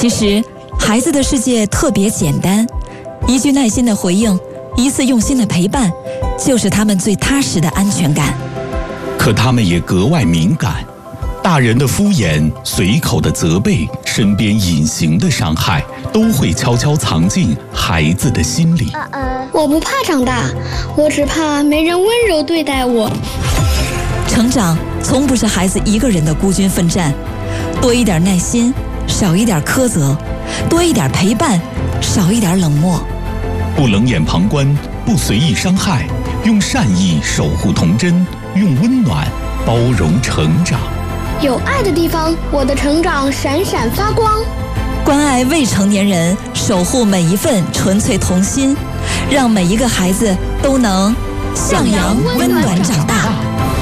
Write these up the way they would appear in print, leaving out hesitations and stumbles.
其实，孩子的世界特别简单，一句耐心的回应，一次用心的陪伴，就是他们最踏实的安全感。 可他们也格外敏感，大人的敷衍、随口的责备、身边隐形的伤害，都会悄悄藏进孩子的心里。 我不怕长大，我只怕没人温柔对待我。 成长从不是孩子一个人的孤军奋战，多一点耐心，少一点苛责，多一点陪伴，少一点冷漠。 不冷眼旁观，不随意伤害，用善意守护童真，用温暖包容成长。 有爱的地方，我的成长闪闪发光。 关爱未成年人，守护每一份纯粹童心，让每一个孩子都能向阳温暖长大。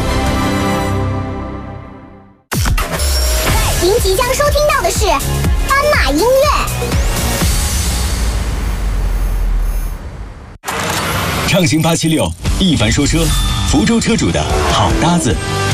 您即将收听到的是斑马音乐。 畅行876，一凡说车，福州车主的好搭子。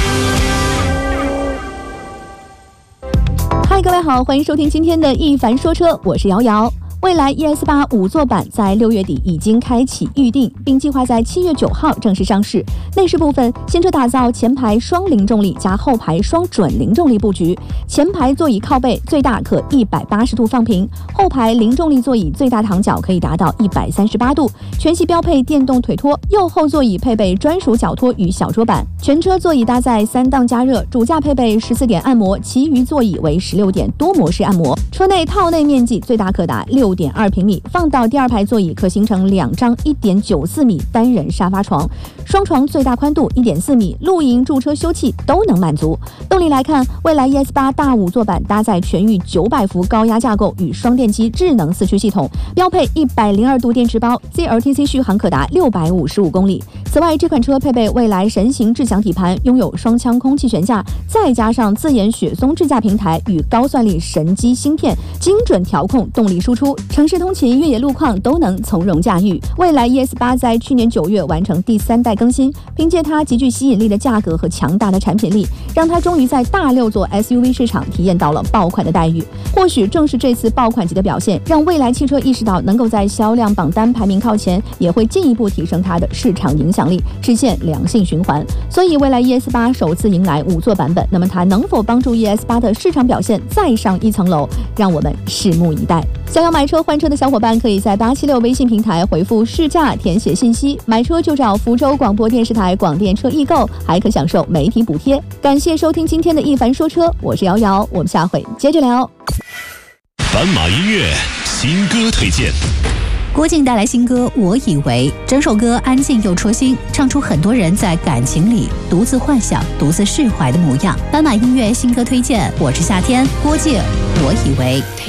嗨，各位好，欢迎收听今天的一凡说车，我是瑶瑶。蔚来 ES8 5座版在6月底已经开启预定，并计划在7月9号正式上市。内饰部分，新车打造前排双零重力加后排双准零重力布局，前排座椅靠背最大可180度放平，后排零重力座椅最大躺脚可以达到138度，全系标配电动腿托，右后座椅配备专属脚托与小桌板，全车座椅搭载3档加热，主驾配备14点按摩，其余座椅为16点多模式按摩。车内套内面积最大可达6.2平米，放倒第二排座椅可形成2张1.94米单人沙发床，双床最大宽度1.4米，露营驻车休憩都能满足。动力来看，蔚来 ES8 大5座版搭载全域900伏高压架构与双电机智能4驱系统，标配102度电池包 ，CLTC 续航可达655公里。此外，这款车配备蔚来神行智享底盘，拥有双腔空气悬架，再加上自研雪松智驾平台与高算力神机芯片，精准调控动力输出，城市通勤、越野路况都能从容驾驭。蔚来 ES8 在去年9月完成第3代更新，凭借它极具吸引力的价格和强大的产品力，让它终于在大6座 SUV 市场体验到了爆款的待遇。或许正是这次爆款级的表现，让蔚来汽车意识到能够在销量榜单排名靠前，也会进一步提升它的市场影响力，实现良性循环。所以蔚来 ES8 首次迎来5座版本，那么它能否帮助 ES8 的市场表现再上一层楼，让我们拭目以待。想要买车换车的小伙伴，可以在876微信平台回复试驾填写信息，买车就找福州广播电视台广电车易购，还可享受媒体补贴。感谢收听今天的一凡说车，我是瑶瑶，我们下回接着聊。 斑马音乐新歌推荐。 郭靖带来新歌《我以为》，整首歌安静又戳心，唱出很多人在感情里独自幻想、独自释怀的模样。斑马音乐新歌推荐，我是夏天，郭靖《我以为》。